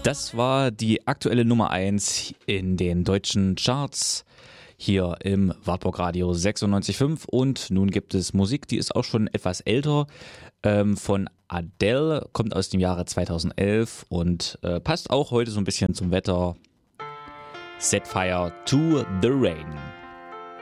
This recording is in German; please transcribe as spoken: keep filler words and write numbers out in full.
Das war die aktuelle Nummer eins in den deutschen Charts hier im Wartburg Radio sechsundneunzig Komma fünf. Und nun gibt es Musik, die ist auch schon etwas älter, ähm, von Adele, kommt aus dem Jahre zweitausendelf und äh, passt auch heute so ein bisschen zum Wetter. Set Fire to the Rain.